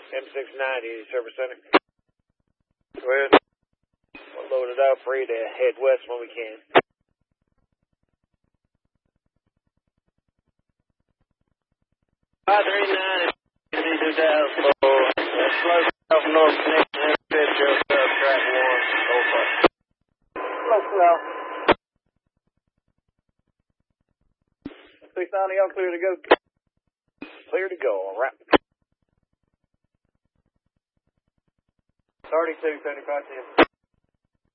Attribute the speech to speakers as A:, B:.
A: M690 Service Center. Go ahead. We'll load it up, free to head west when we can. Slow south north connection, track 1, over. Slow. 690, y'all clear to go. Clear to go, all right. 32, 75, 10.